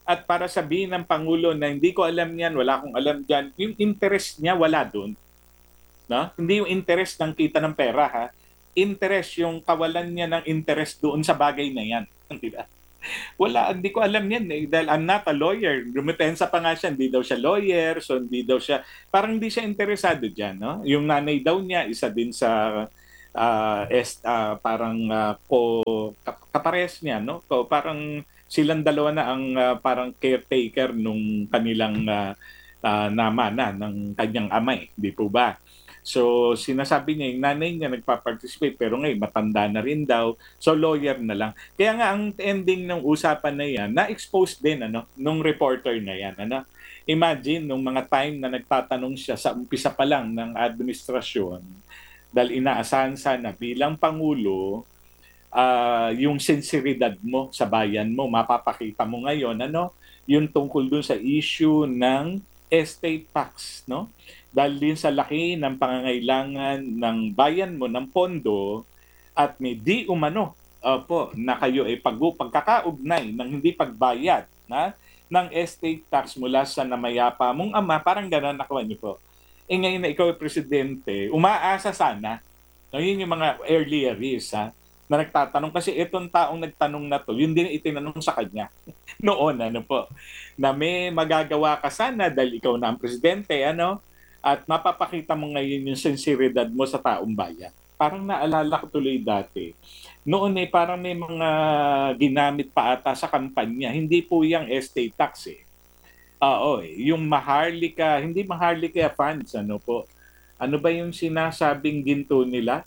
At para sabihin ng Pangulo na hindi ko alam yan, wala akong alam dyan, yung interest niya wala doon. No? Hindi yung interest ng kita ng pera, ha? Interest, yung kawalan niya ng interest doon sa bagay na yan. Di ba? Wala, hindi ko alam yan eh, dahil I'm not a lawyer. Dumepensa pa nga siya, hindi daw siya lawyer, so hindi daw siya, parang hindi siya interesado dyan. No? Yung nanay daw niya, isa din sa uh, est, uh, parang uh, ko, kapares niya, no? So, parang silang dalawa na ang uh, parang caretaker nung kanilang uh, uh, namana ng kanyang amay, di po ba? So sinasabi niya yung nanay niya nagpa-participate pero ngayon matanda na rin daw. So lawyer na lang. Kaya nga ang ending ng usapan na yan, na-expose din ano nung reporter na yan, ano. Imagine nung mga time na nagtatanong siya sa umpisa pa lang ng administrasyon dahil inaasahan sana bilang pangulo uh, yung sinseridad mo sa bayan mo, mapapakita mo ngayon ano, yung tungkol dun sa issue ng estate tax, no? Dahil din sa laki ng pangangailangan ng bayan mo ng pondo at may di umano opo, na kayo ay pag pagkakaugnay ng hindi pagbayad na ng estate tax mula sa namayapa mong ama, parang gano'n nakuha niyo po. Eh ngayon na ikaw ay presidente, umaasa sana, no, yun yung mga earlier years, ha, na nagtatanong kasi itong taong nagtanong na to, yun din itinanong sa kanya noon, ano po, na may magagawa ka sana dahil ikaw na ang presidente, ano, at mapapakita mo ngayon yung sinseridad mo sa taong bayan. Parang naalala ko tuloy dati. Noon eh, parang may mga ginamit pa ata sa kampanya. Hindi po yung estate tax eh. Oo, eh. Yung Maharlika, hindi Maharlika funds, ano po. Ano ba yung sinasabing ginto nila?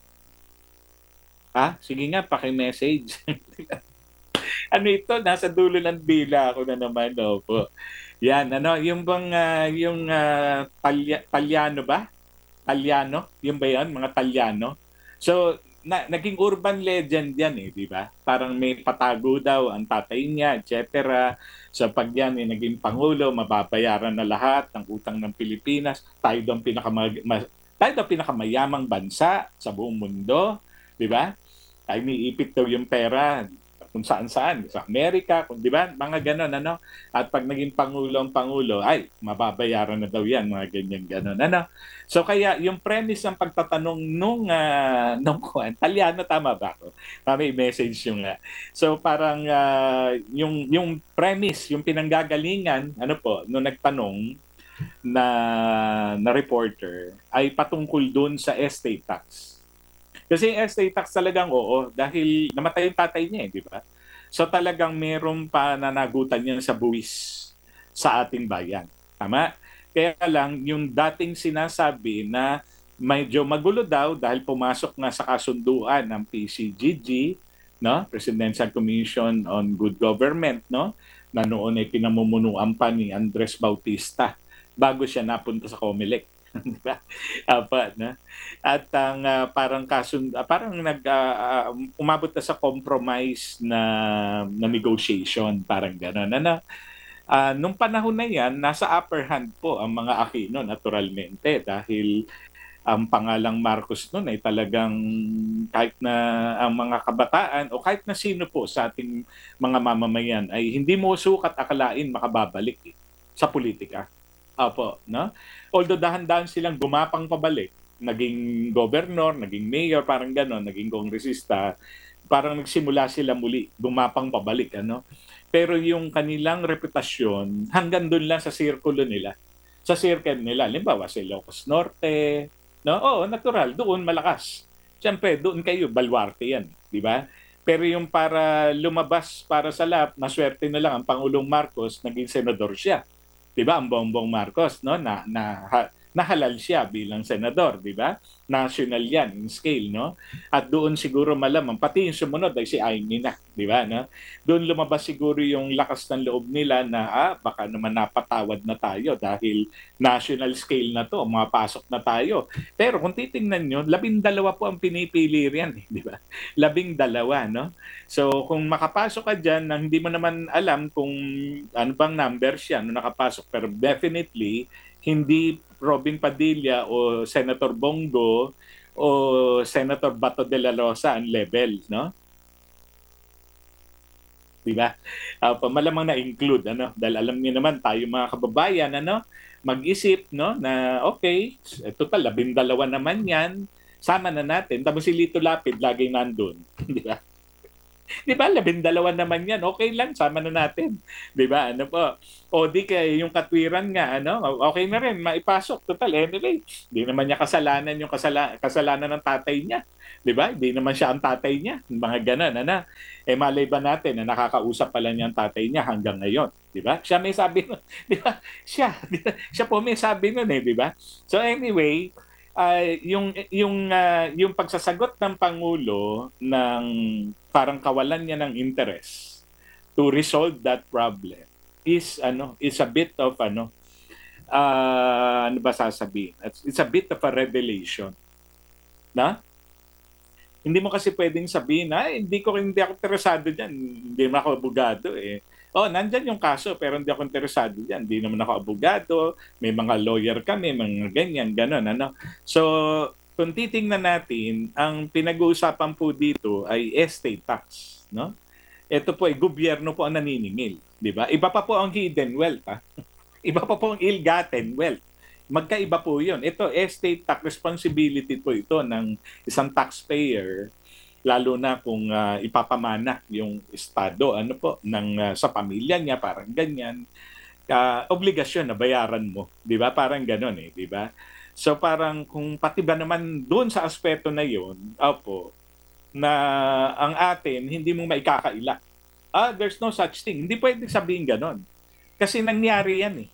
Ha? Sige nga, paki-message. Ano ito? Nasa dulo ng dila ako na naman. Opo. Yan, ano, yung bang, uh, yung uh, talya, talyano ba? Talyano? Yung ba yan? Mga talyano? So, na, naging urban legend yan eh, di ba? Parang may patago daw ang tatay niya, et cetera. So, pag yan eh, naging pangulo, mababayaran na lahat ng utang ng Pilipinas. Tayo daw pinakama, ma, tayo daw pinakamayamang bansa sa buong mundo, di ba? Tayo niipit daw yung pera kung saan-saan, sa Amerika, kung di ba, mga ganon, ano. At pag naging pangulo ang pangulo, ay, mababayaran na daw yan, mga ganyan, ganon, ano. So kaya yung premise ng pagtatanong nung, uh, nung kuwan, Talyano, tama ba ako? May message yung nga. So parang uh, yung, yung premise, yung pinanggagalingan, ano po, nung nagtanong na, na reporter, ay patungkol dun sa estate tax. Kasi yung estate tax talagang oo, dahil namatay yung tatay niya, eh, di ba? So talagang meron pa nanagutan yan sa buwis sa ating bayan. Tama? Kaya lang, yung dating sinasabi na medyo magulo daw dahil pumasok nga sa kasunduan ng P C G G, no? Presidential Commission on Good Government, no? Na noon ay pinamumunuan pa ni Andres Bautista bago siya napunta sa COMELEC. Diba? Apa, na. At ang uh, parang kasun uh, parang nag uh, umabot na sa compromise na na negotiation, parang gano'n. Ano? Uh, nung panahon na yan, nasa upper hand po ang mga Aquino naturalmente dahil ang pangalang Marcos noon ay talagang kahit na ang mga kabataan o kahit na sino po sa ating mga mamamayan ay hindi mo sukat akalain makababalik eh, sa politika. Opo, no? Although dahan-dahan silang gumapang pabalik, naging governor, naging mayor, parang gano'n, naging kongresista, parang nagsimula sila muli, gumapang pabalik, ano? Pero yung kanilang reputasyon, hanggang doon lang sa sirkulo nila. Sa circle nila, limbawa sa Ilocos Norte, no? Oo, natural, doon malakas. Siyempre, doon kayo, baluarte yan, di ba? Pero yung para lumabas para sa lap, maswerte na lang ang Pangulong Marcos, naging senador siya. 'Di ba ang Bongbong Marcos, no, na, na nahalal siya bilang senador, 'di ba? National 'yan in scale, no? At doon siguro malamang pati yung sumunod ay si Amy na, 'di ba, no? Doon lumabas siguro yung lakas ng loob nila na ah, baka naman napatawad na tayo dahil national scale na 'to, mapasok na tayo. Pero kung titingnan niyo, labing dalawa po ang pinipili riyan, eh, 'di ba? Labing dalawa, no? So kung makapasok ka diyan na hindi mo naman alam kung ano bang numbers yan no nakapasok, pero definitely hindi Robin Padilla o Senator Bongo o Senator Bato de la Rosa ang level, no? di ba? Uh, malamang na-include, ano? Dahil alam niyo naman tayo mga kababayan, ano? Mag-isip, no? Na okay, total, labindalawa naman yan. Sama na natin. Tapos si Lito Lapid laging nandun. Di ba? Di ba? Labindalawa naman yan. Okay lang, sama na natin. Di ba? Ano po? O di kaya yung katwiran nga, ano? Okay na rin, maipasok. Total, anyway. Di naman niya kasalanan yung kasala, kasalanan ng tatay niya. Di ba? Di naman siya ang tatay niya. Mga ganun, ano? Eh malay ba natin na nakakausap pala niya ang tatay niya hanggang ngayon. Di ba? Siya may sabi nun. Di ba? Siya. Di ba? Siya po may sabi nun eh. Di ba? So anyway, uh, yung yung uh, yung pagsasagot ng pangulo ng parang kawalan niya ng interest to resolve that problem is ano is a bit of ano uh, ano ba sasabihin? It's, it's a bit of a revelation. Na? Hindi mo kasi pwedeng sabihin na hindi ko hindi ako interesado diyan, hindi naman ako abogado eh. Oh, nandyan yung kaso pero hindi ako interesado diyan. Hindi naman ako abogado, may mga lawyer kami, mga ganyan, ganun ano. So, kung titingnan natin, ang pinag-uusapan po dito ay estate tax, no? Ito po ay gobyerno po ang naniningil, di ba? Iba pa po ang hidden wealth, ha? Iba pa po ang ill-gotten wealth. Magkaiba po yun. Ito, estate tax responsibility po ito ng isang taxpayer, lalo na kung uh, ipapamana yung estado ano po, ng, uh, sa pamilya niya, parang ganyan. Uh, obligasyon na bayaran mo. Di ba? Parang ganon eh, di ba? So parang kung pati ba naman doon sa aspeto na yun, opo, na ang atin, hindi mo maikakaila. Ah, there's no such thing. Hindi pwedeng sabihin ganon. Kasi nangyari yan eh.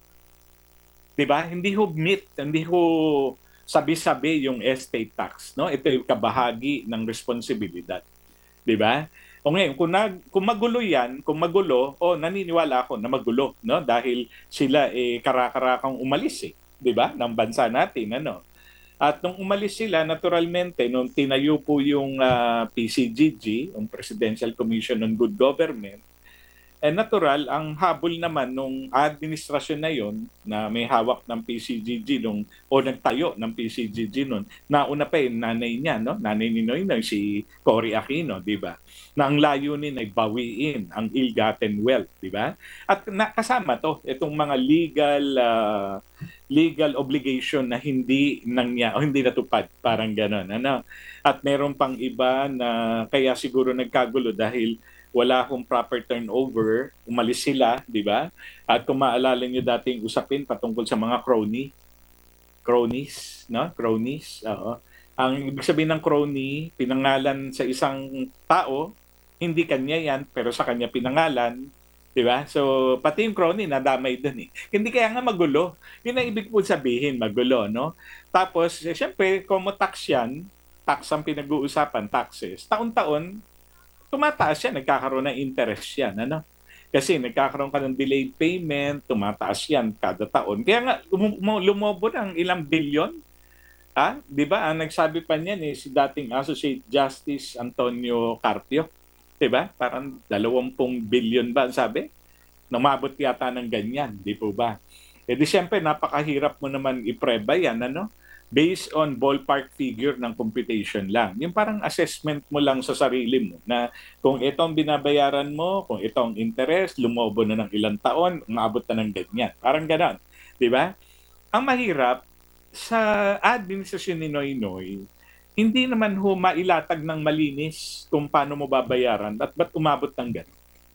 Diba? Hindi ho meet, hindi ho sabi-sabi yung estate tax, no? Ito yung kabahagi ng responsibilidad. Diba? O ngayon, kung, nag, kung magulo yan, kung magulo, o oh, naniniwala ako na magulo, no? Dahil sila eh karakarakang umalis eh, diba? Ng bansa natin, ano? At nung umalis sila, naturalmente, nung tinayo po yung uh, P C G G, yung Presidential Commission on Good Government, eh natural, ang habol naman nung administrasyon na yon na may hawak ng P C G G nung, o nagtayo ng P C G G noon, nauna pa yung nanay niya, no? Nanay ni Noynoy, si Cory Aquino, di ba? Na ang layunin ay bawiin ang ill-gotten wealth, di ba? At nakasama to, itong mga legal uh, legal obligation na hindi nangya o hindi natupad, parang gano'n, ano? At meron pang iba na kaya siguro nagkagulo dahil wala akong proper turnover, umalis sila, di ba? At kung maalala nyo dating usapin patungkol sa mga crony, cronies, no? Cronies, oo. Ang ibig sabihin ng crony, pinangalan sa isang tao, hindi kanya yan, pero sa kanya pinangalan, di ba? So, pati yung crony, nadamay dun eh. Hindi kaya nga magulo. Yun ang ibig po sabihin, magulo, no? Tapos, eh, syempre, como tax yan, tax ang pinag-uusapan, taxes, taon-taon, tumataas yan, nagkakaroon ng interest yan. Ano? Kasi nagkakaroon ka ng delayed payment, tumataas yan kada taon. Kaya nga, um- lumobo ng ilang bilyon. Ah, di ba? Ang nagsabi pa niyan eh, si dating Associate Justice Antonio Carpio. Di ba? Parang dalawampung bilyon ba ang sabi? Namabot yata ng ganyan, di po ba? E di siyempre, napakahirap mo naman ipreba yan, ano? Based on ballpark figure ng computation lang. Yung parang assessment mo lang sa sarili mo na kung ito ang binabayaran mo, kung ito ang interest, lumobo na ng ilang taon, umabot na ng ganyan. Parang ganon. Di ba? Ang mahirap, sa administrasyon ni Noynoy, hindi naman ho mailatag ng malinis kung paano mo babayaran at ba't umabot ng ganon.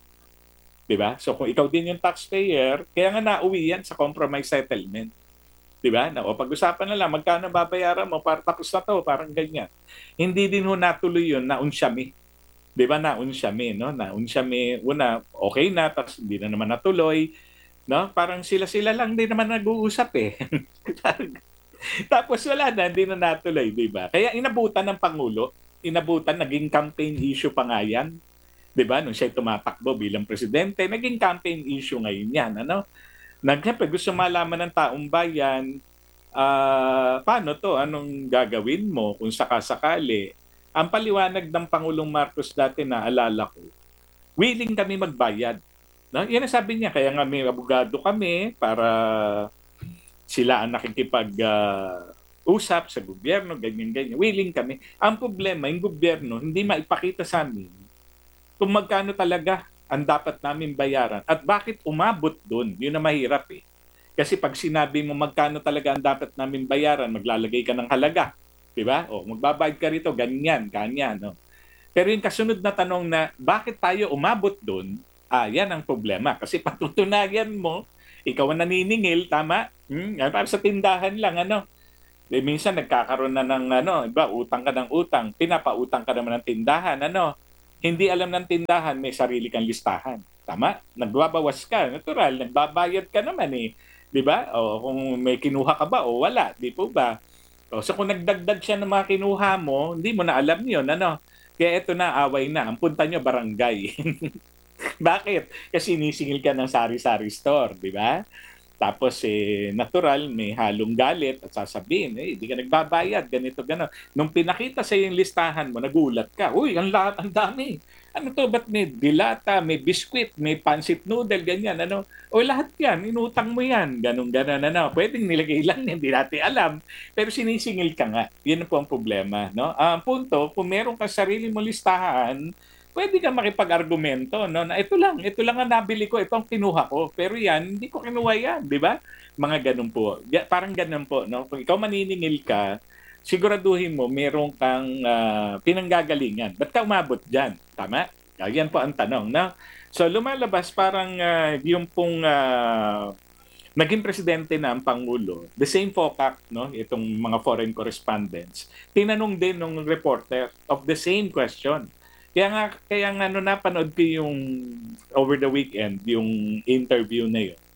Di ba? So kung ikaw din yung taxpayer, kaya nga nauwi yan sa compromise settlement. Diba? Na, o pag-usapan na lang, magkano babayaran mo para tapos na to, parang ganyan. Hindi din ho natuloy yun, naunsyami. Diba? Naunsyami, no? Naunsyami, una, okay na, tapos hindi na naman natuloy. No? Parang sila-sila lang din naman nag-uusap eh. Tapos wala na, hindi na natuloy, diba? Kaya inabutan ng Pangulo, inabutan, naging campaign issue pa nga yan. Diba? Nung siya tumatakbo bilang presidente, naging campaign issue ngayon yan, ano? Siyempre, gusto malaman ng taong bayan, uh, paano to, anong gagawin mo kung sakasakali. Ang paliwanag ng Pangulong Marcos dati na alala ko, willing kami magbayad. No? Yan ang sabi niya, kaya nga may abogado kami para sila ang nakikipag-usap uh, sa gobyerno, ganyan-ganyan. Willing kami. Ang problema, yung gobyerno, hindi maipakita sa amin kung magkano talaga ang dapat namin bayaran at bakit umabot doon? Yun ang mahirap eh. Kasi pag sinabi mo magkano talaga ang dapat namin bayaran, maglalagay ka ng halaga. Di ba? O, magbabayad ka rito, ganyan, ganyan. No? Pero yung kasunod na tanong na bakit tayo umabot doon, ah, yan ang problema. Kasi patutunayan mo, ikaw ang naniningil, tama? Hmm? Para sa tindahan lang, ano? Eh, minsan nagkakaroon na ng ano, iba, utang ka ng utang, pinapautang ka naman ng tindahan, ano? Hindi alam ng tindahan, may sarili kang listahan. Tama? Nagbabawas ka, natural, nagbabayad ka naman eh. 'Di ba? O kung may kinuha ka ba o wala, 'di po ba? O, so kung nagdagdag siya ng mga kinuha mo, hindi mo na alam 'yon, ano? Kaya ito na, away na. Ang punta nyo, barangay. Bakit? Kasi sinisingil ka ng sari-sari store, di ba? Tapos eh, natural, may halong galit at sasabihin, eh, di ka nagbabayad, ganito, gano'n. Nung pinakita sa yung listahan mo, nagulat ka, uy, ang lahat, ang dami. Ano to, ba't may dilata, may biskwit, may pancit noodle, ganyan, ano? O lahat yan, inutang mo yan, ganun, gano'n, ano? Pwedeng nilagay lang, hindi natin alam. Pero sinisingil ka nga. Yun po ang problema, no? Ang punto, kung meron kang sarili mo listahan, pwede ka makipag-argumento, no? Na ito lang, ito lang ang nabili ko, ito ang kinuha ko. Pero yan, hindi ko kinuha yan, di ba? Mga ganun po. Ya- Parang ganun po, no? Kung ikaw maniningil ka, siguraduhin mo meron kang ah, pinanggagalingan. Ba't ka umabot dyan? Tama? Ah, yan po ang tanong, no? So lumalabas parang ah, yung pong ah, naging presidente na ang Pangulo, the same FOCAC, no? Itong mga foreign correspondents, tinanong din ng reporter of the same question. Kaya nga, kaya nga ano, napanood ko yung over the weekend, yung interview na yun.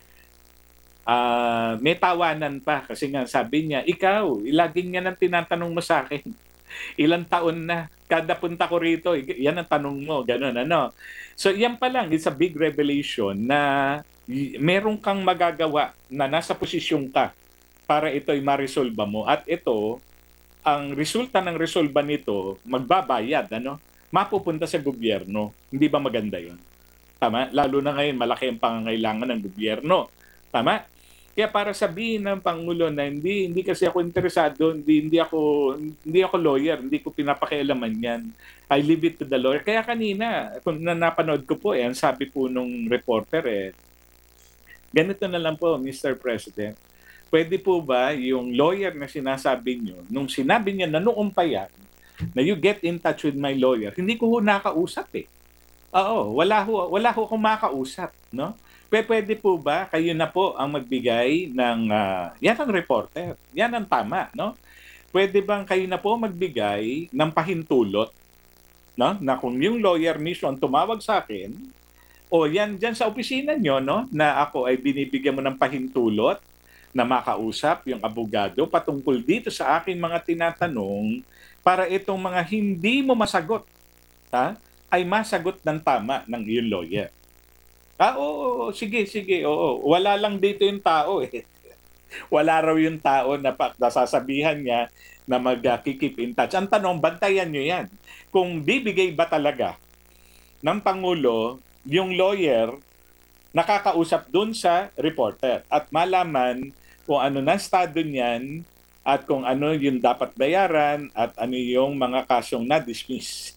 Ah, may tawanan pa kasi nga sabi niya, ikaw, laging yan ang tinatanong mo sa akin. Ilang taon na, kada punta ko rito, y- yan ang tanong mo, ganun, ano. So, yan pa lang, it's a big revelation na y- meron kang magagawa na nasa posisyon ka para ito'y ma-resolve mo. At ito, ang resulta ng resolba nito, magbabayad, ano? Mapupunta sa gobyerno. Hindi ba maganda yun? Tama? Lalo na ngayon, malaki ang pangangailangan ng gobyerno. Tama? Kaya para sabihin ng Pangulo na hindi hindi kasi ako interesado, hindi hindi ako hindi ako lawyer, hindi ko pinapakialaman 'yan. I leave it to the lawyer. Kaya kanina, kung na napanood ko po, eh, ang sabi po nung reporter eh, ganito na lang po, mister President. Pwede po ba yung lawyer na sinasabi niyo, nung sinabi niya na noon pa yan, na you get in touch with my lawyer, hindi ko ho nakausap eh. Oo, wala ho, wala ho akong makausap, no? Pwe- Pwede po ba kayo na po ang magbigay ng ah, yan ang reporter. Yan ang tama, no? Pwede bang kayo na po magbigay ng pahintulot, no? Na kung yung lawyer mismo ang tumawag sa akin, o yan diyan sa opisina nyo, no, na ako ay binibigyan mo ng pahintulot na makausap yung abogado patungkol dito sa aking mga tinatanong para itong mga hindi mo masagot, ha, ay masagot ng tama ng iyong lawyer. Ah, oo, oo, sige, sige, oo. Wala lang dito yung tao eh. Wala raw yung tao na pa, nasasabihan niya na mag-keep in touch. Ang tanong, bantayan nyo yan. Kung bibigay ba talaga ng Pangulo yung lawyer nakakausap dun sa reporter at malaman kung ano na estado niyan at kung ano yung dapat bayaran at ano yung mga kasong na-dismiss.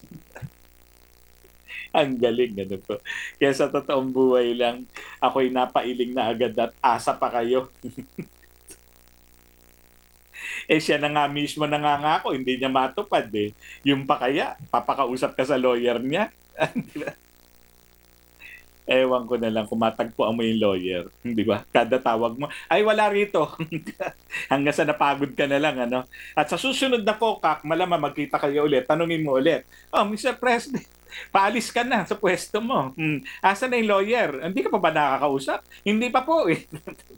Ang galing, ano po. Kaya sa totoong buhay lang, ako'y napailing na agad at asa pa kayo. Eh siya na nga mismo nangangako, hindi niya matupad eh. Yung pa kaya, papakausap ka sa lawyer niya. Di ba? Ewan ko na lang kung matagpuan mo yung lawyer, di ba? Kada tawag mo, ay wala rito. Hanggang sa napagod ka na lang, ano? At sa susunod na COCAC, malamang magkita kayo ulit, tanungin mo ulit, oh, mister President, paalis ka na sa pwesto mo. Hmm. Asa na yung lawyer? Hindi ka pa ba nakakausap? Hindi pa po eh.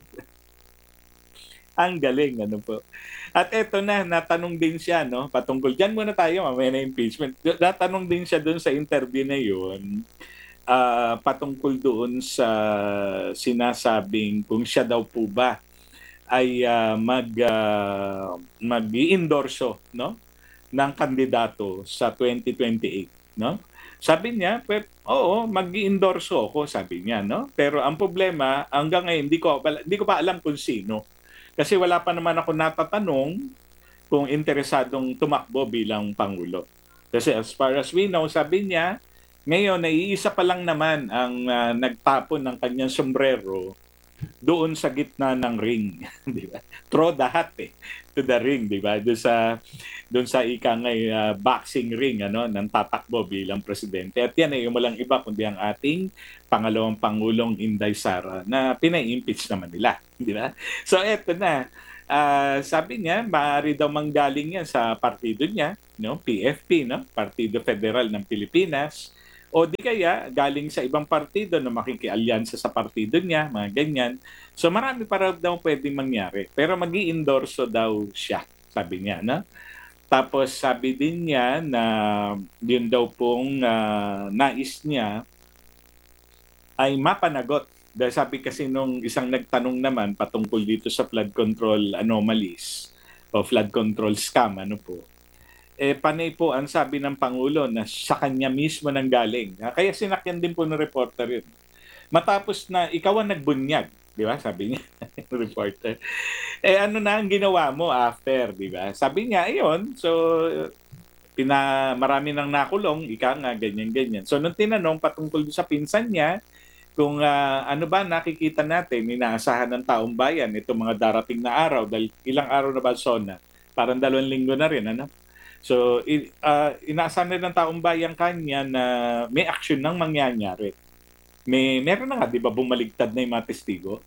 Ang galing, ano po. At eto na, natanong din siya, no? Patungkol, dyan muna tayo, mamaya na impeachment. Natanong din siya doon sa interview na yun, ah, patungkol doon sa sinasabing kung siya daw po ba ay ah, mag ah, mag-i-endorso, no, ng kandidato sa twenty twenty-eight, no? Sabi niya, "Pwet oo, mag-i-endorso ako," sabi niya, no? Pero ang problema, hanggang ngayon hindi ko pala- hindi ko pa alam kung sino. Kasi wala pa naman ako natatanong kung interesadong tumakbo bilang pangulo. Kasi as far as we know, sabi niya, Ngayon, naiisa pa lang naman ang ah, nagtapon ng kanyang sombrero doon sa gitna ng ring, di ba? Throw the hat eh, to the ring, di ba? Doon sa doon sa ika ngay ah, boxing ring ano ng tatakbo bilang presidente. At yan ay walang iba kundi ang ating pangalawang pangulong Inday Sara na pinai-impeach naman nila, di ba? So eto na. Ah, sabi niya, maaari daw manggaling yan sa partido niya, no? P F P, no? Partido Federal ng Pilipinas. O di kaya galing sa ibang partido na makikialyansa sa partido niya, mga ganyan. So marami pa raw daw pwedeng mangyari. Pero magi-endorso daw siya, sabi niya. No? Tapos sabi din niya na yun daw pong ah, nais niya ay mapanagot. Dahil sabi kasi nung isang nagtanong naman patungkol dito sa flood control anomalies o flood control scam, ano po, eh panay po ang sabi ng Pangulo na sa kanya mismo nang galing. Ah, Kaya sinakyan din po ng reporter yun. Matapos na ikaw ang nagbunyag, di ba? Sabi niya, ng reporter. Eh ano na ang ginawa mo after, di ba? Sabi niya, ayun, so pina, marami nang nakulong, ika nga, ganyan-ganyan. So nung tinanong patungkol sa pinsan niya, kung ah, ano ba nakikita natin, inaasahan ng taong bayan itong mga darating na araw, dahil ilang araw na ba, Sona? Parang dalawang linggo na rin, ano? So, i- ah, inaasahan na ng taong bayan kanya na may action nang mangyayari. May, meron na nga, di ba, bumaligtad na yung mga testigo?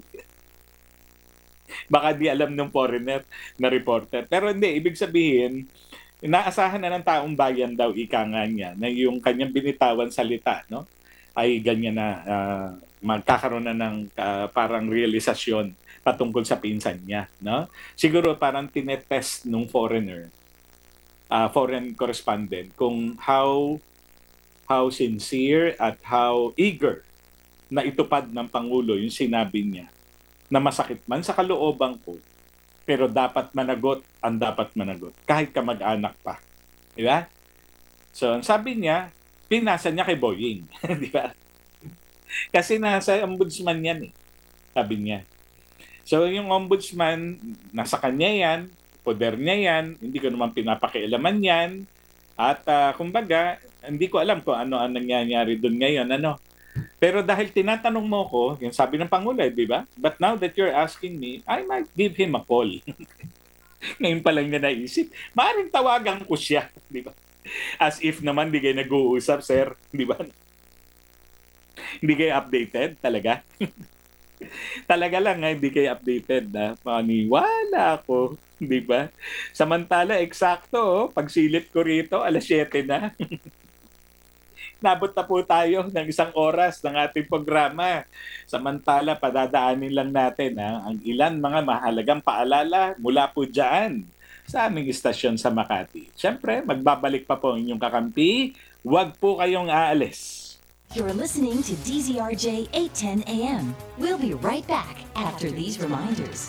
Baka di alam ng foreigner na reporter. Pero hindi, ibig sabihin, inaasahan na ng taong bayan daw, ika nga niya, na yung kanyang binitawan salita, no? Ay ganyan na ah, magkakaroon na ng ah, parang realisasyon patungkol sa pinsan niya, no? Siguro parang tinetest nung foreigner, ah, foreign correspondent kung how how sincere at how eager na itupad ng Pangulo yung sinabi niya na masakit man sa kalooban ko, pero dapat managot ang dapat managot kahit kamag-anak pa. Di ba? So, ang sabi niya, pinasa niya kay Boying. Di ba? Kasi nasa ombudsman yan eh, sabi niya. So yung ombudsman, nasa kanya yan, poder niya yan, hindi ko naman pinapakialaman yan. At ah, kumbaga, hindi ko alam kung ano ang nangyayari doon ngayon. Ano. Pero dahil tinatanong mo ko, yung sabi ng Pangulo, eh, di ba? But now that you're asking me, I might give him a call. Ngayon pa lang niya naisip, maaaring tawagan ko siya. Di ba? As if naman di kayo nag-uusap, sir. Di ba? Hindi kayo updated talaga. Talaga lang nga, hindi kayo updated na maniwala ako. Di ba? Samantala, eksakto, oh, pagsilip ko rito, alas siyete na. Nabot na po tayo ng isang oras ng ating programa. Samantala, padadaanin lang natin ha, ang ilan mga mahalagang paalala mula po dyan sa aming istasyon sa Makati. Siyempre, magbabalik pa po ang inyong kakampi. Huwag po kayong aalis. You're listening to D Z R J eight ten A M. We'll be right back after these reminders.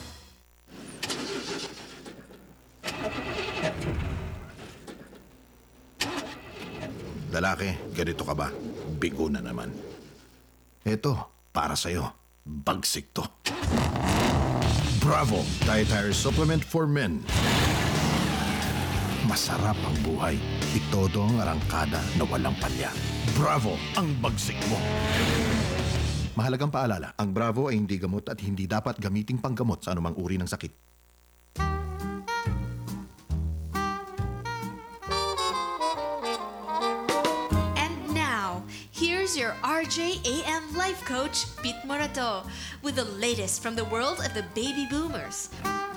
Lalaki, ganito ka ba? Bigo na naman. Eto, para sa'yo. Bagsik to. Bravo! Dietary Supplement for Men. Masarap ang buhay. Itodo ang arangkada na walang palya. Bravo! Ang bagsik mo. Mahalagang paalala, ang Bravo ay hindi gamot at hindi dapat gamiting panggamot sa anumang uri ng sakit. And now, here's your R J A M life coach, Pete Morato, with the latest from the world of the baby boomers.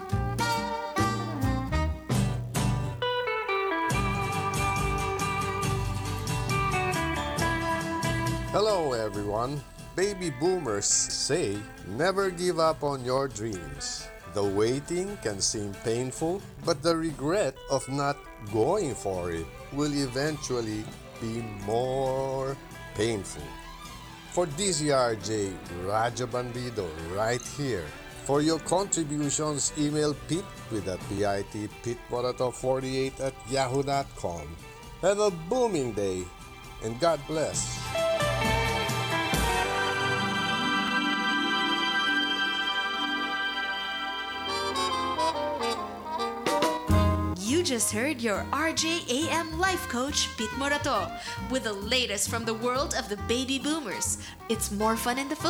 Hello, everyone. Baby boomers say never give up on your dreams. The waiting can seem painful, but the regret of not going for it will eventually be more painful. For D Z R J, Raja Bandido, right here. For your contributions, email Pete with a P I T, PeteMorato forty-eight at yahoo dot com. Have a booming day, and God bless. You You just heard your R J A M life coach, Pete Morato, with the latest from the world of the baby boomers. It's more fun in the